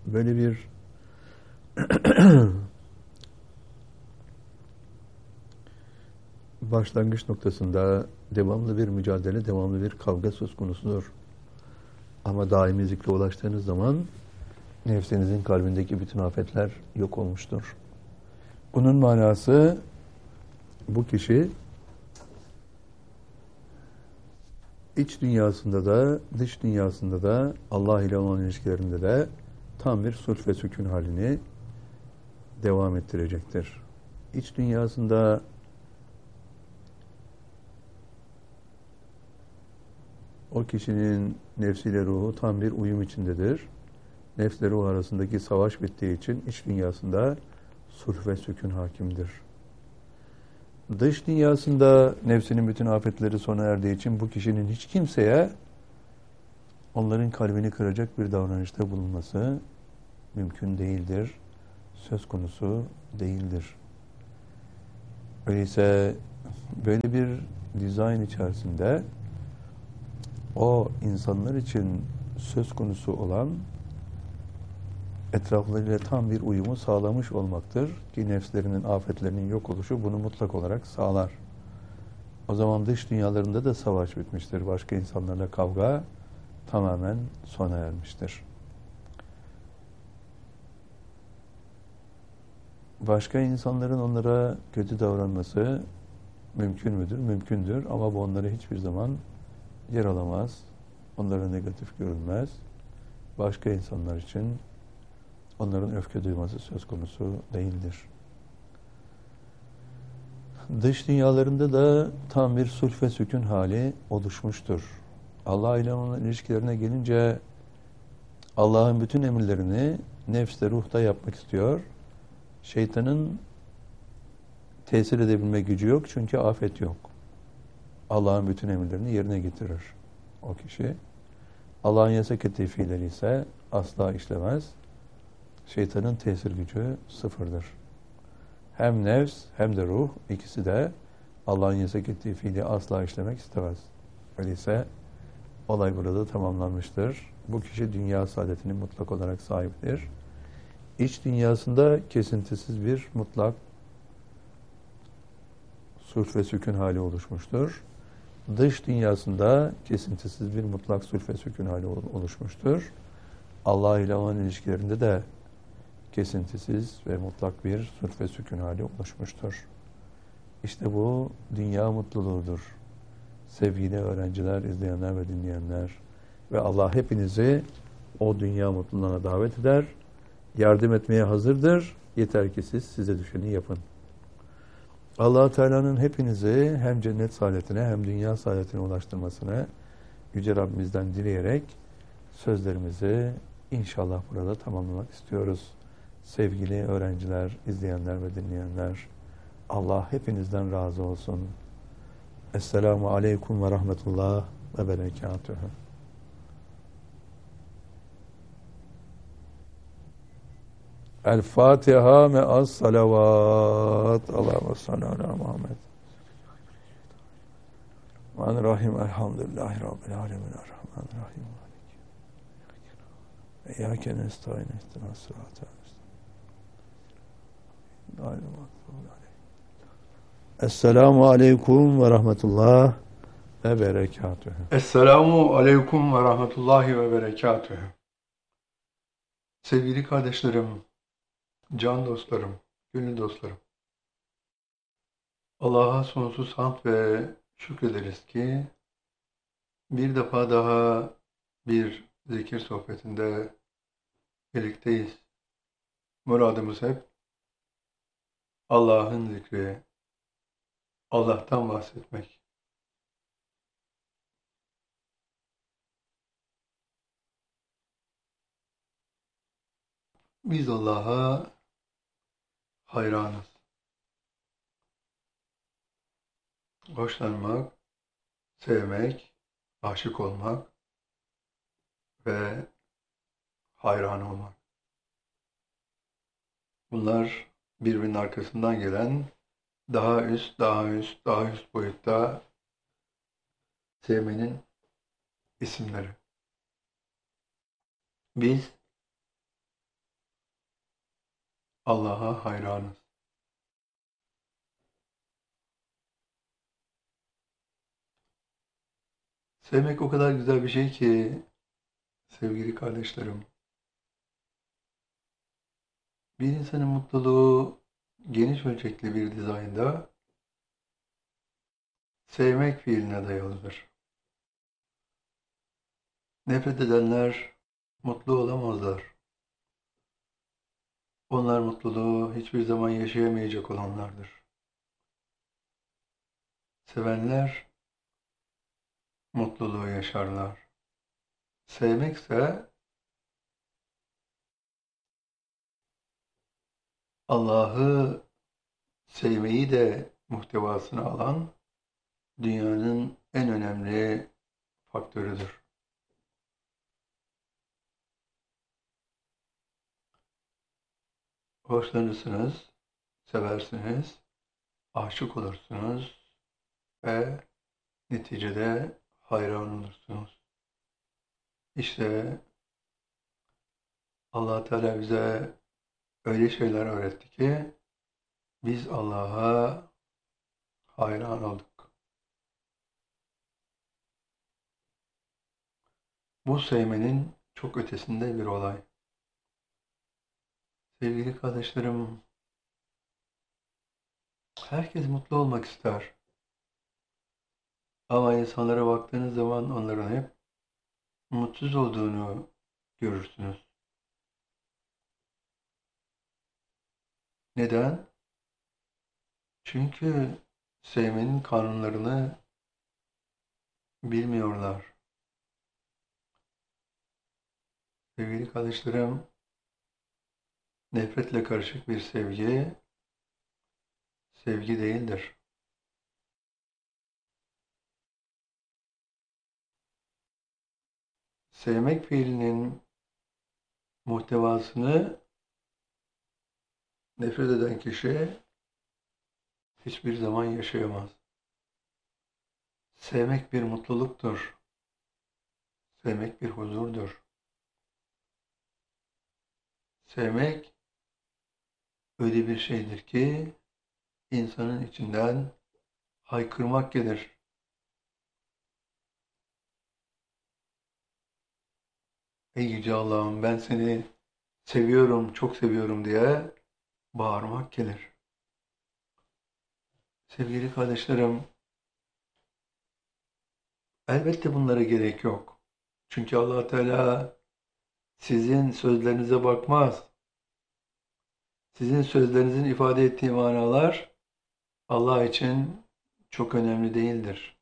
böyle bir başlangıç noktasında devamlı bir mücadele, devamlı bir kavga söz konusudur. Ama daimi zikre ulaştığınız zaman nefsinizin kalbindeki bütün afetler yok olmuştur. Bunun manası bu kişi iç dünyasında da dış dünyasında da Allah ile olan ilişkilerinde de tam bir sulh ve sükun halini devam ettirecektir. İç dünyasında o kişinin nefsiyle ruhu tam bir uyum içindedir. Nefsle ruh arasındaki savaş bittiği için iç dünyasında sulh ve sükun hakimdir. Dış dünyasında nefsinin bütün afetleri sona erdiği için bu kişinin hiç kimseye onların kalbini kıracak bir davranışta bulunması mümkün değildir. Söz konusu değildir. Öyleyse böyle bir dizayn içerisinde o insanlar için söz konusu olan etraflarıyla tam bir uyumu sağlamış olmaktır ki nefslerinin, afetlerinin yok oluşu bunu mutlak olarak sağlar. O zaman dış dünyalarında da savaş bitmiştir. Başka insanlarla kavga tamamen sona ermiştir. Başka insanların onlara kötü davranması mümkün müdür? Mümkündür ama bu onları hiçbir zaman yer alamaz. Onlara negatif görülmez. Başka insanlar için onların öfke duyması söz konusu değildir. Dış dünyalarında da tam bir sulh ve sükun hali oluşmuştur. Allah ile olan ilişkilerine gelince Allah'ın bütün emirlerini nefste, ruhta yapmak istiyor. Şeytanın tesir edebilme gücü yok çünkü afet yok. Allah'ın bütün emirlerini yerine getirir o kişi. Allah'ın yasak ettiği fiilleri ise asla işlemez. Şeytanın tesir gücü sıfırdır. Hem nefs hem de ruh ikisi de Allah'ın yasak ettiği fiili asla işlemek istemez. Öyleyse olay burada tamamlanmıştır. Bu kişi dünya saadetini mutlak olarak sahiptir. İç dünyasında kesintisiz bir mutlak sulh ve sükun hali oluşmuştur. Dış dünyasında kesintisiz bir mutlak sulh ve sükun hali oluşmuştur. Allah ile olan ilişkilerinde de kesintisiz ve mutlak bir sulh ve sükun hali oluşmuştur. İşte bu dünya mutluluğudur. Sevgili öğrenciler, izleyenler ve dinleyenler ve Allah hepinizi o dünya mutluluğuna davet eder. Yardım etmeye hazırdır. Yeter ki siz size düşeni yapın. Allah Teala'nın hepinizi hem cennet saadetine hem dünya saadetine ulaştırmasını Yüce Rabbimizden dileyerek sözlerimizi inşallah burada tamamlamak istiyoruz. Sevgili öğrenciler, izleyenler ve dinleyenler, Allah hepinizden razı olsun. Esselamu Aleyküm ve Rahmetullah ve Berekatühü. El-Fatiha me'as salavat. Allahümme salli ala Muhammed. Rahim elhamdülillahi Rabbil alemin. Rahim. İyyâke nestaîn ihdinas sıratal müstakîm. Esselamu aleyküm ve rahmetullah ve berekatühü. Esselamu aleyküm ve rahmetullahi ve berekatühü. Sevgili kardeşlerim, can dostlarım, gönül dostlarım. Allah'a sonsuz hamd ve şükrederiz ki bir defa daha bir zikir sohbetinde birlikteyiz. Muradımız hep Allah'ın zikri, Allah'tan bahsetmek. Biz Allah'a hayranız. Hoşlanmak, sevmek, aşık olmak ve hayran olmak. Bunlar birbirinin arkasından gelen daha üst, daha üst, daha üst boyutta sevmenin isimleri. Biz Allah'a hayranız. Sevmek o kadar güzel bir şey ki sevgili kardeşlerim. Bir insanın mutluluğu geniş ölçekli bir dizaynda sevmek fiiline dayalıdır. Nefret edenler mutlu olamazlar. Onlar mutluluğu hiçbir zaman yaşayamayacak olanlardır. Sevenler mutluluğu yaşarlar. Sevmekse Allah'ı sevmeyi de muhtevasına alan dünyanın en önemli faktörüdür. Hoşlanırsınız, seversiniz, aşık olursunuz ve neticede hayran olursunuz. İşte Allah Teala bize öyle şeyler öğretti ki biz Allah'a hayran olduk. Bu sevmenin çok ötesinde bir olay. Sevgili kardeşlerim, herkes mutlu olmak ister. Ama insanlara baktığınız zaman onların hep mutsuz olduğunu görürsünüz. Neden? Çünkü sevmenin kanunlarını bilmiyorlar. Sevgili kardeşlerim, nefretle karışık bir sevgi, sevgi değildir. Sevmek fiilinin muhtevasını nefret eden kişi hiçbir zaman yaşayamaz. Sevmek bir mutluluktur. Sevmek bir huzurdur. Sevmek öyle bir şeydir ki insanın içinden haykırmak gelir. Ey Yüce Allah'ım ben seni seviyorum, çok seviyorum diye bağırmak gelir. Sevgili kardeşlerim, elbette bunlara gerek yok. Çünkü Allah Teala sizin sözlerinize bakmaz. Sizin sözlerinizin ifade ettiği manalar Allah için çok önemli değildir.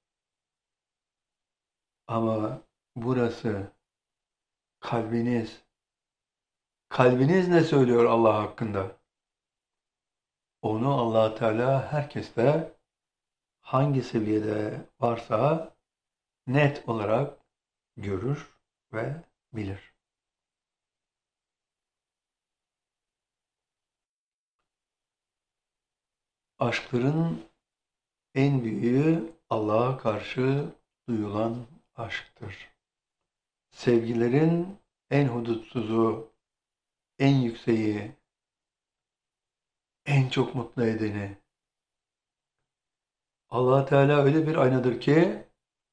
Ama burası kalbiniz. Kalbiniz ne söylüyor Allah hakkında? Onu Allah Teala herkeste hangi seviyede varsa net olarak görür ve bilir. Aşkların en büyüğü Allah'a karşı duyulan aşktır. Sevgilerin en hudutsuzu, en yükseği, en çok mutlu edeni. Allah Teala öyle bir aynadır ki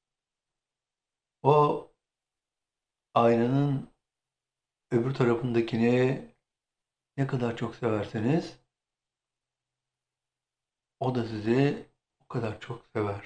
o aynanın öbür tarafındakini ne kadar çok severseniz o da sizi o kadar çok sever.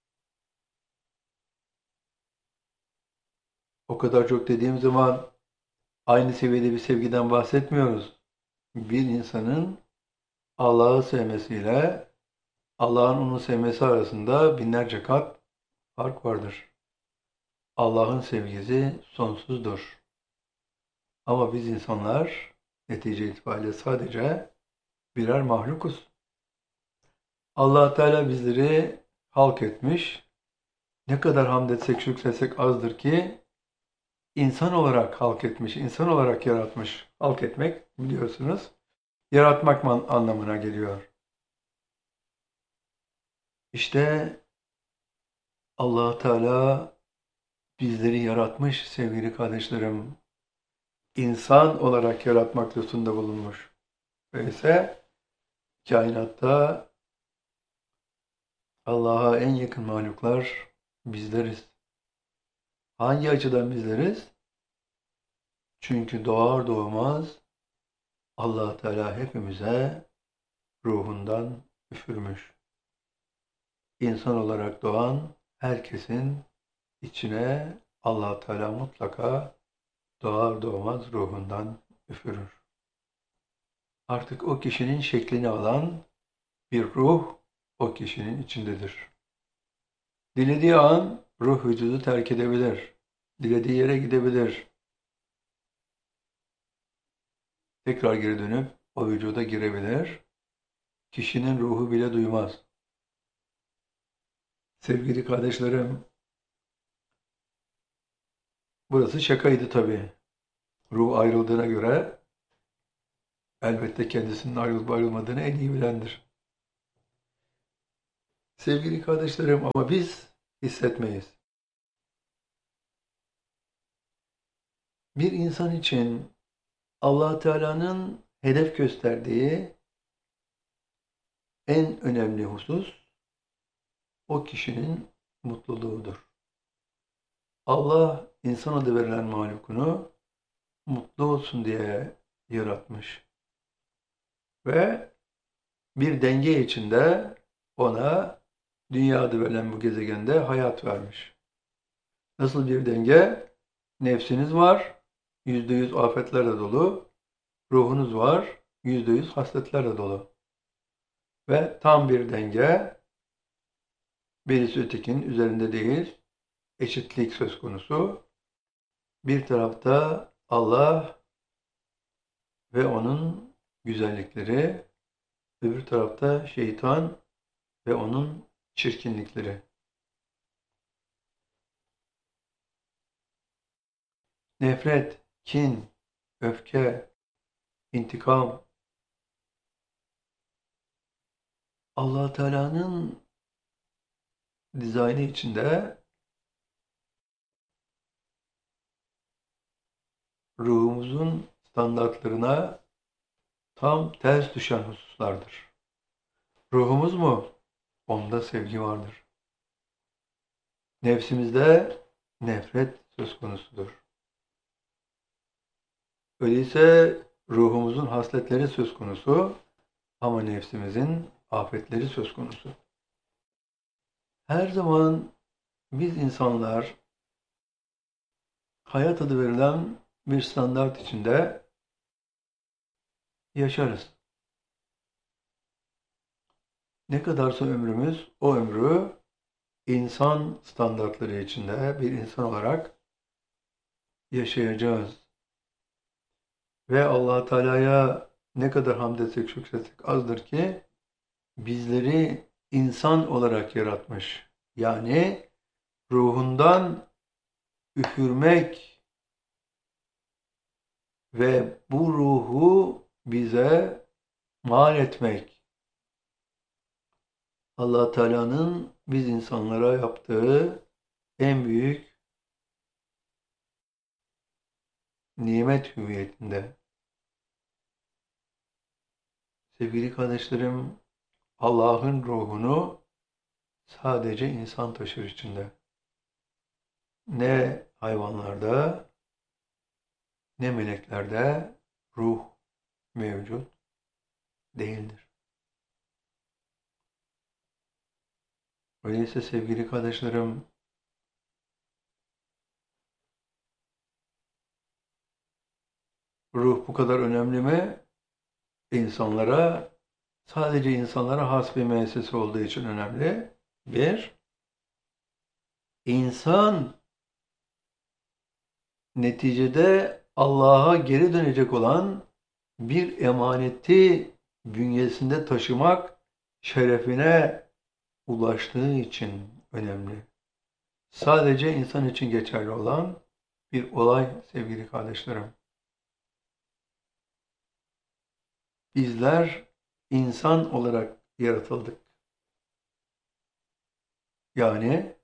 O kadar çok dediğim zaman aynı seviyede bir sevgiden bahsetmiyoruz. Bir insanın Allah'ı sevmesiyle Allah'ın onu sevmesi arasında binlerce kat fark vardır. Allah'ın sevgisi sonsuzdur. Ama biz insanlar netice itibariyle sadece birer mahlukuz. Allah Teala bizleri halk etmiş. Ne kadar hamd etsek şükretsek azdır ki insan olarak halk etmiş, insan olarak yaratmış. Halk etmek biliyorsunuz yaratmak anlamına geliyor. İşte Allah Teala bizleri yaratmış sevgili kardeşlerim. İnsan olarak yaratmak lütfunda bulunmuş. Öyleyse kainatta Allah'a en yakın mahluklar bizleriz. Hangi açıdan bizleriz? Çünkü doğar doğmaz Allah Teala hepimize ruhundan üfürmüş. İnsan olarak doğan herkesin içine Allah Teala mutlaka doğar doğmaz ruhundan üfürür. Artık o kişinin şeklini alan bir ruh o kişinin içindedir. Dilediği an ruh vücudu terk edebilir. Dilediği yere gidebilir. Tekrar geri dönüp o vücuda girebilir. Kişinin ruhu bile duymaz. Sevgili kardeşlerim, burası şakaydı tabii. Ruh ayrıldığına göre elbette kendisinin ayrılıp ayrılmadığını en iyi bilendir. Sevgili kardeşlerim, ama biz hissetmeyiz. Bir insan için Allah Teala'nın hedef gösterdiği en önemli husus o kişinin mutluluğudur. Allah insan adı verilen mahlukunu mutlu olsun diye yaratmış. Ve bir denge içinde ona dünya adı verilen bu gezegende hayat vermiş. Nasıl bir denge? Nefsiniz var, %100 afetlerle dolu. Ruhunuz var, %100 hasletlerle dolu. Ve tam bir denge, birisi ötekinin üzerinde değil, eşitlik söz konusu. Bir tarafta Allah ve onun güzellikleri, öbür tarafta şeytan ve onun çirkinlikleri. Nefret, kin, öfke, intikam, Allah Teala'nın dizaynı içinde ruhumuzun standartlarına tam ters düşen hususlardır. Ruhumuz mu? Onda sevgi vardır. Nefsimizde nefret söz konusudur. Öyleyse ruhumuzun hasletleri söz konusu ama nefsimizin afetleri söz konusu. Her zaman biz insanlar hayat adı verilen bir standart içinde yaşarız. Ne kadarsa ömrümüz, o ömrü insan standartları içinde bir insan olarak yaşayacağız. Ve Allah Teala'ya ne kadar hamd etsek, şükretsek azdır ki bizleri insan olarak yaratmış. Yani ruhundan üfürmek ve bu ruhu bize mal etmek. Allah Teala'nın biz insanlara yaptığı en büyük nimet hüviyetinde. Sevgili kardeşlerim, Allah'ın ruhunu sadece insan taşır içinde. Ne hayvanlarda ne meleklerde ruh mevcut değildir. Öyleyse sevgili kardeşlerim, ruh bu kadar önemli mi? Sadece insanlara has bir müessese olduğu için önemli. Bir, insan neticede Allah'a geri dönecek olan bir emaneti bünyesinde taşımak şerefine ulaştığı için önemli. Sadece insan için geçerli olan bir olay sevgili kardeşlerim. Bizler insan olarak yaratıldık. Yani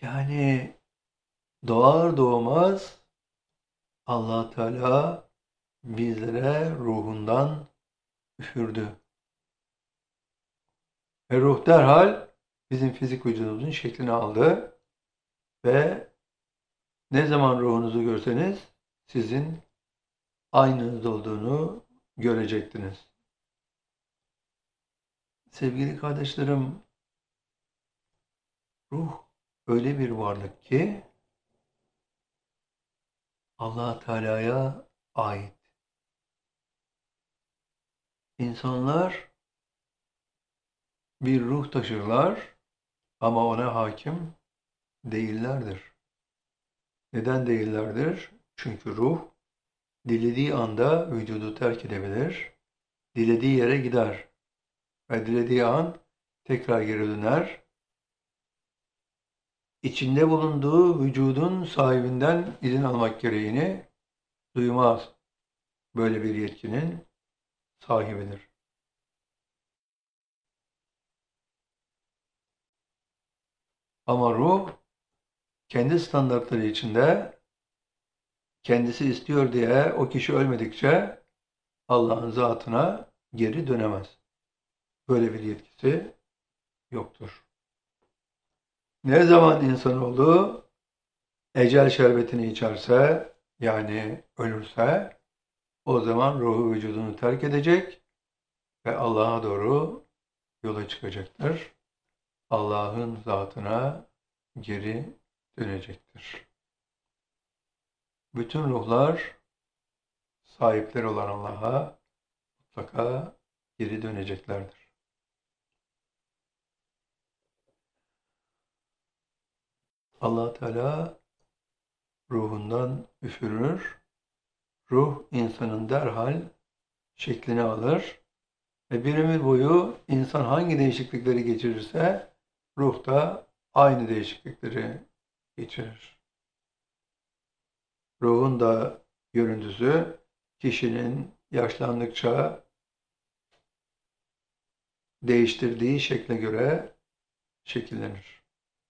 doğar doğmaz Allah Teala bizlere ruhundan üfürdü. Ve ruh derhal bizim fizik vücudumuzun şeklini aldı ve ne zaman ruhunuzu görseniz sizin aynınız olduğunu görecektiniz. Sevgili kardeşlerim, ruh öyle bir varlık ki Allah Teala'ya ait. İnsanlar bir ruh taşırlar ama ona hakim değillerdir. Neden değillerdir? Çünkü ruh dilediği anda vücudu terk edebilir, dilediği yere gider ve dilediği an tekrar geri döner. İçinde bulunduğu vücudun sahibinden izin almak gereğini duymaz. Böyle bir yetkinin sahibidir. Ama ruh kendi standartları içinde kendisi istiyor diye o kişi ölmedikçe Allah'ın zatına geri dönemez. Böyle bir yetkisi yoktur. Ne zaman insanoğlu ecel şerbetini içerse, yani ölürse, o zaman ruhu vücudunu terk edecek ve Allah'a doğru yola çıkacaktır. Allah'ın zatına geri dönecektir. Bütün ruhlar sahipleri olan Allah'a mutlaka geri döneceklerdir. Allah Teala ruhundan üfürür. Ruh insanın derhal şeklini alır ve bir ömür boyu insan hangi değişiklikleri geçirirse ruh da aynı değişiklikleri geçirir. Ruhun da görüntüsü kişinin yaşlandıkça değiştirdiği şekle göre şekillenir.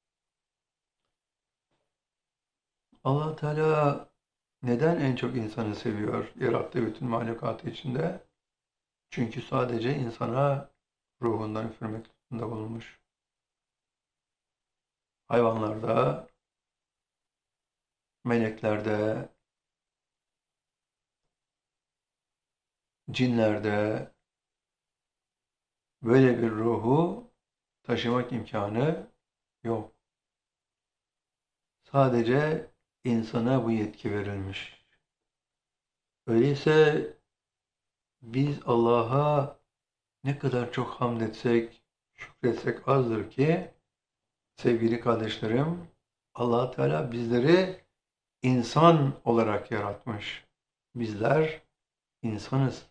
Allah Teala neden en çok insanı seviyor yarattığı bütün mahlukatı içinde? Çünkü sadece insana ruhundan üfürmek lütfunda bulunmuş. Hayvanlarda, meleklerde, cinlerde böyle bir ruhu taşımak imkanı yok. Sadece insana bu yetki verilmiş. Öyleyse biz Allah'a ne kadar çok hamd etsek, şükretsek azdır ki sevgili kardeşlerim, Allah Teala bizleri insan olarak yaratmış. Bizler insanız.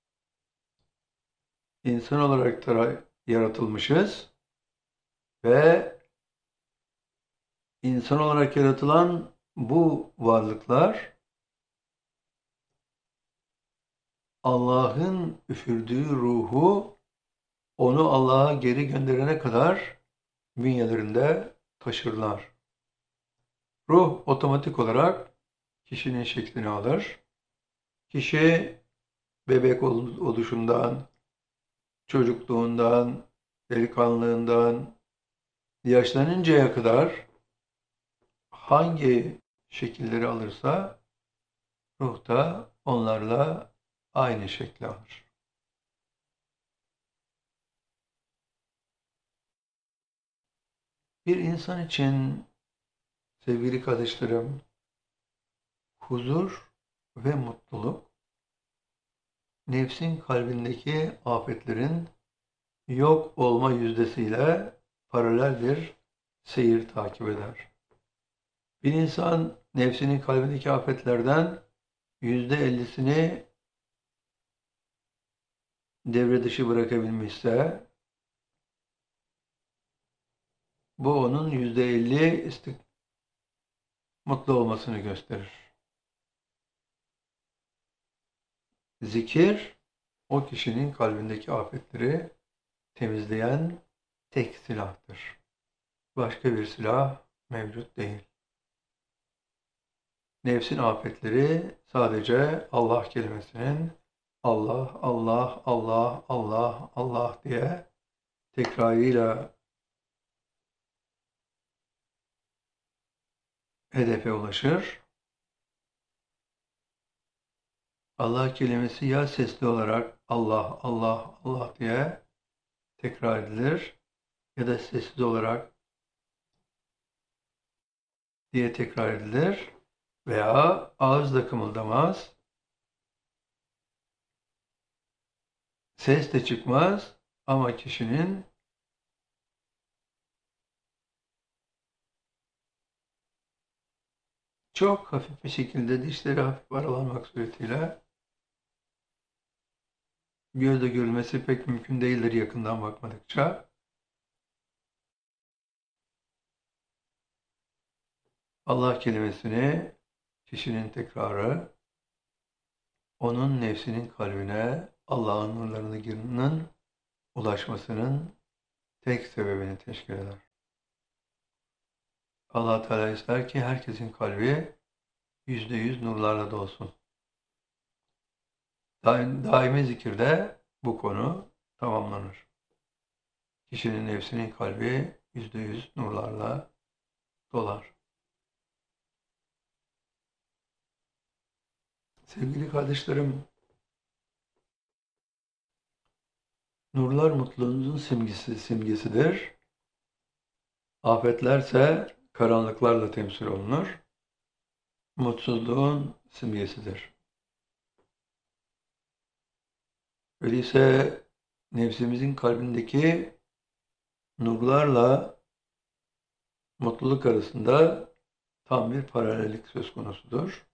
İnsan olarak yaratılmışız ve insan olarak yaratılan bu varlıklar Allah'ın üfürdüğü ruhu onu Allah'a geri gönderene kadar bünyelerinde taşırlar. Ruh otomatik olarak kişinin şeklini alır. Kişi bebek oluşundan, çocukluğundan, delikanlılığından, yaşlanıncaya kadar hangi şekilleri alırsa ruh da onlarla aynı şekli alır. Bir insan için sevgili kardeşlerim, huzur ve mutluluk nefsin kalbindeki afetlerin yok olma yüzdesiyle paralel bir seyir takip eder. Bir insan nefsinin kalbindeki afetlerden %50'sini devre dışı bırakabilmişse bu onun %50 mutlu olmasını gösterir. Zikir o kişinin kalbindeki afetleri temizleyen tek silahtır. Başka bir silah mevcut değil. nefsin afetleri sadece Allah kelimesinin Allah, Allah, Allah, Allah, Allah diye tekrarıyla hedefe ulaşır. Allah kelimesi ya sesli olarak Allah, Allah, Allah diye tekrar edilir ya da sessiz olarak diye tekrar edilir veya ağızla kımıldamaz, ses de çıkmaz ama kişinin çok hafif bir şekilde dişleri hafif aralanmak suretiyle gözle görülmesi pek mümkün değildir yakından bakmadıkça. Allah kelimesini kişinin tekrarı onun nefsinin kalbine Allah'ın nurlarının ulaşmasının tek sebebini teşkil eder. Allah Teala ister ki herkesin kalbi %100 nurlarla dolsun. Daimi zikirde bu konu tamamlanır. Kişinin nefsinin kalbi %100 nurlarla dolar. Sevgili kardeşlerim, nurlar mutluluğunuzun simgesidir. Afetlerse karanlıklarla temsil olunur. Mutsuzluğun simgesidir. Öyleyse nefsimizin kalbindeki nurlarla mutluluk arasında tam bir paralellik söz konusudur.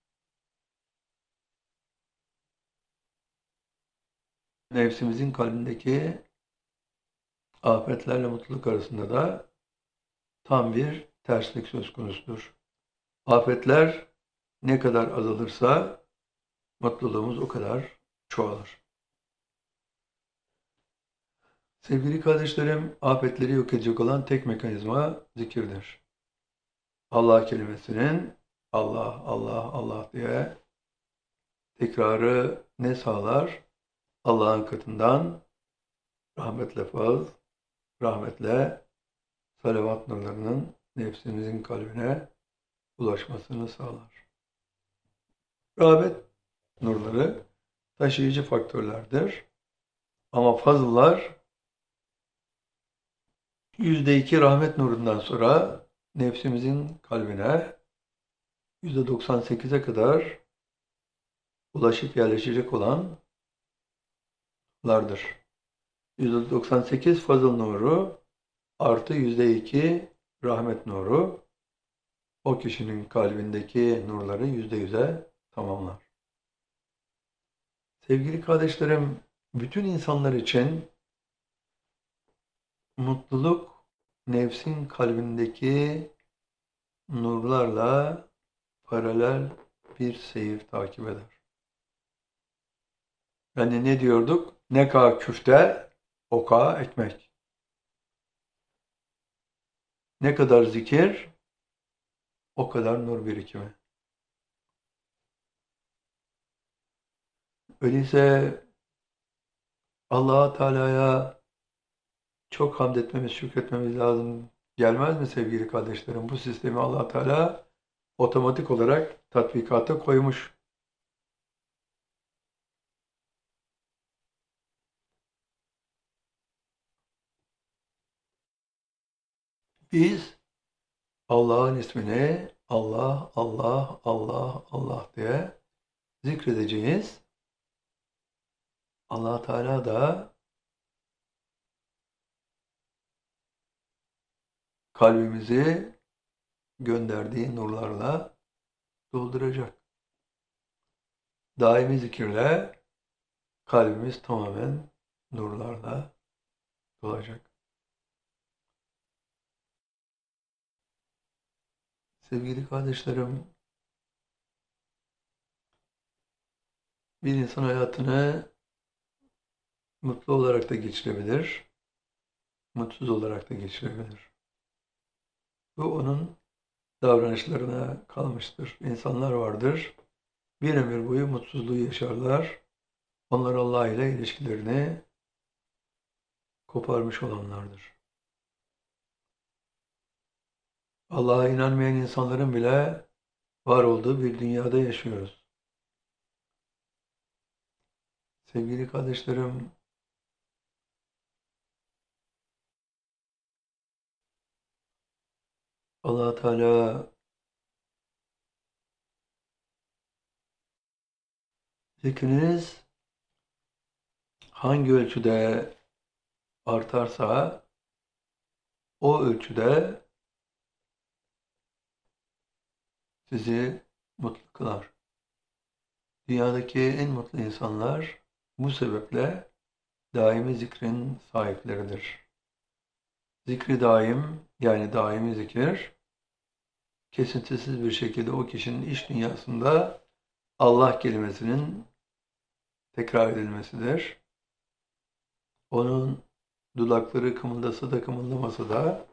Nefsimizin kalbindeki afetlerle mutluluk arasında da tam bir terslik söz konusudur. Afetler ne kadar azalırsa mutluluğumuz o kadar çoğalır. Sevgili kardeşlerim, afetleri yok edecek olan tek mekanizma zikirdir. Allah kelimesinin Allah, Allah, Allah diye tekrarı ne sağlar? Allah'ın katından rahmetle faz, rahmetle salavat nurlarının nefsimizin kalbine ulaşmasını sağlar. Rahmet nurları taşıyıcı faktörlerdir. Ama fazıllar %2 rahmet nurundan sonra nefsimizin kalbine %98'e kadar ulaşıp yerleşecek olanlardır. %98 fazıl nuru artı %2 rahmet nuru o kişinin kalbindeki nurları %100'e tamamlar. Sevgili kardeşlerim, bütün insanlar için mutluluk nefsin kalbindeki nurlarla paralel bir seyir takip eder. Yani ne diyorduk? Ne kadar küfte, o kadar ekmek. Ne kadar zikir, o kadar nur birikimi. Öyleyse Allah-u Teala'ya çok hamd etmemiz, şükretmemiz lazım. Gelmez mi sevgili kardeşlerim? Bu sistemi Allah Teala otomatik olarak tatbikata koymuş. Biz Allah'ın ismini Allah, Allah, Allah, Allah diye zikredeceğiz. Allah Teala da kalbimizi gönderdiği nurlarla dolduracak. Daimi zikirle kalbimiz tamamen nurlarla dolacak. Sevgili kardeşlerim, bir insan hayatını mutlu olarak da geçirebilir, mutsuz olarak da geçirebilir. Bu onun davranışlarına kalmıştır. İnsanlar vardır, bir ömür boyu mutsuzluğu yaşarlar. Onlar Allah ile ilişkilerini koparmış olanlardır. Allah'a inanmayan insanların bile var olduğu bir dünyada yaşıyoruz. Sevgili kardeşlerim, Allah Teala zikriniz hangi ölçüde artarsa o ölçüde sizi mutlu kılar. Dünyadaki en mutlu insanlar bu sebeple daimi zikrin sahipleridir. Zikri daim, yani daimi zikir, kesintisiz bir şekilde o kişinin iç dünyasında Allah kelimesinin tekrar edilmesidir. Onun dudakları kımıldasa da kımıldamasa da